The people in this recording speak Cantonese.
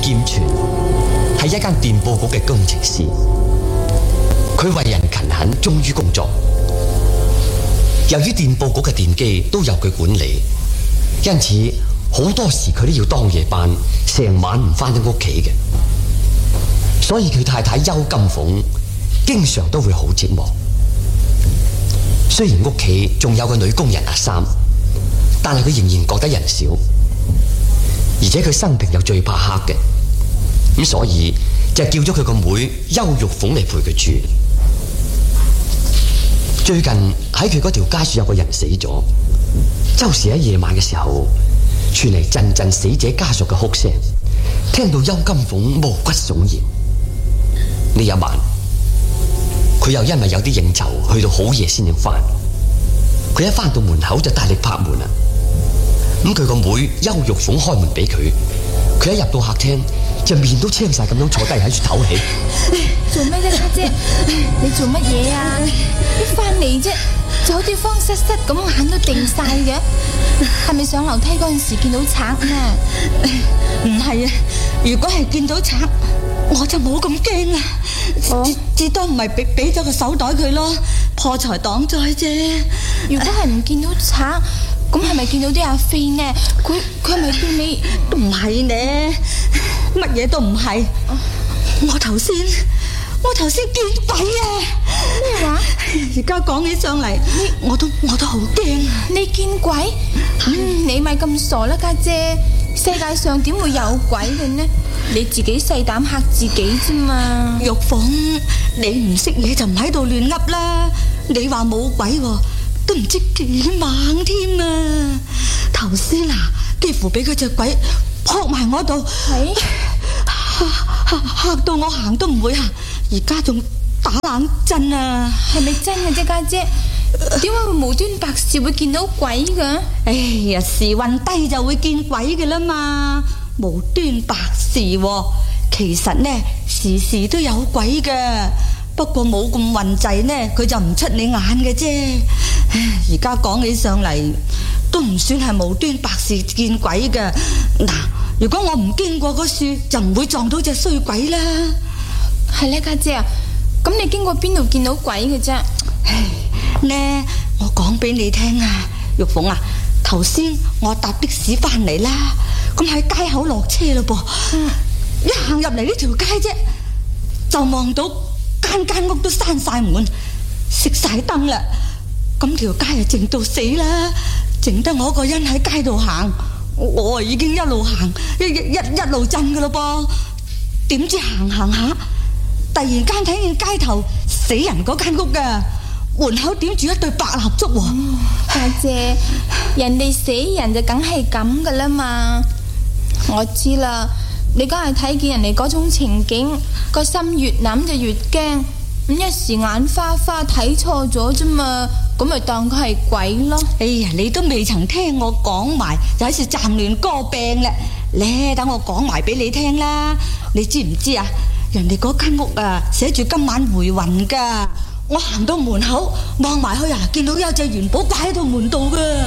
劍泉係一間電報局嘅工程師，佢為人勤懇，忠於工作。由於電報局嘅電機都由佢管理，因此好多時佢都要當夜班，成晚唔返到屋企嘅。所以佢太太邱金鳳經常都會好寂寞。雖然屋企仲有個女工人阿三，但係佢仍然覺得人少，而且佢生平又最怕黑嘅，咁所以就叫咗佢個妹邱玉鳳嚟陪佢住。最近喺佢嗰條街樹有個人死咗，周時喺夜晚嘅時候傳嚟陣陣死者家屬嘅哭聲，聽到邱金鳳毛骨悚然。呢一晚佢又因為有啲應酬，去到好夜先至返。佢一返到門口就大力拍門啦。咁佢個妹邱玉鳳開門俾佢，佢一入到客廳就面都青晒咁樣坐低喺度唞氣。 做咩啫，家姐？你做乜嘢啊？一返嚟啫，就好似慌失失咁，眼都定晒嘅。係咪上樓梯嗰陣時見到賊啊？ 唔係啊，如果係見到賊，我就冇咁驚啦。至多唔係俾咗個手袋佢咯，破財擋災啫。 如果係唔見到賊，咁係咪見到啲阿飛呢？佢係咪對你？ 都唔係呢，乜嘢都唔係。我頭先見鬼啊！ 咩話？ 而家講起上嚟，我都好驚啊！ 你見鬼？你咪咁傻啦，家姐！世界上點會有鬼嘅呢？你自己細膽嚇自己啫嘛！ 玉鳳，你唔識嘢就唔喺度亂噏啦！你話冇鬼喎，都唔知幾猛添啊！頭先啊，幾乎俾佢隻鬼撲埋我度，嚇到我行都唔會行，而家仲打冷震啊！ 係咪真嘅啫，家姐？點解會無端白事會見到鬼㗎？ 哎呀，時運低就會見鬼嘅啦嘛，無端白事喎。其實呢，時時都有鬼嘅，不過冇咁運滯呢，佢就唔出你眼嘅啫。而家講起上嚟，都唔算係無端白事見鬼嘅。嗱，如果我唔經過嗰樹，就唔會撞到隻衰鬼啦。 係咧，家姐啊，咁你經過邊度見到鬼嘅啫？ 呢，我講俾你聽啊，玉鳳啊，頭先我搭的士翻嚟啦，咁喺街口落車咯噃，一行入嚟呢條街啫，就望到間屋都閂晒門，熄晒燈啦，咁條街就靜到死啦，靜得我個人喺街度行，我已經一路行一路震噶咯噃，點知行下，突然間睇見街頭死人嗰間屋噶。門口點住一對白蠟燭喎， 家姐，人哋死人就梗係咁噶啦嘛。我知啦，你梗係睇見人哋嗰種情景，個心越諗就越驚，咁一時眼花花睇錯咗啫嘛，咁咪當佢係鬼咯。 哎呀，你都未曾聽我講埋，就喺度站亂歌病啦。咧，等我講埋俾你聽啦。你知唔知啊？人哋嗰間屋啊，寫住今晚回魂噶。我行到門口望埋去啊，見到有隻元寶掛喺度門度噶。